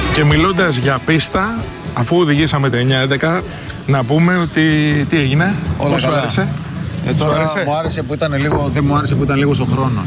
Και μιλώντας για πίστα, αφού οδηγήσαμε τα 9-11, να πούμε ότι τι έγινε, όλα πώς σου καλά. άρεσε? Τώρα μου άρεσε που ήταν λίγο, δεν μου άρεσε που ήταν λίγος ο χρόνος.